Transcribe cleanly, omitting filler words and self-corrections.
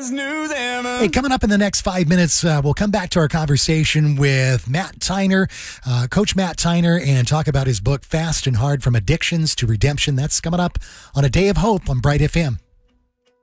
best news ever. Hey, coming up in the next 5 minutes, we'll come back to our conversation with Matt Tyner, Coach Matt Tyner, and talk about his book, Fast and Hard, From Addictions to Redemption. That's coming up on A Day of Hope on Bright FM.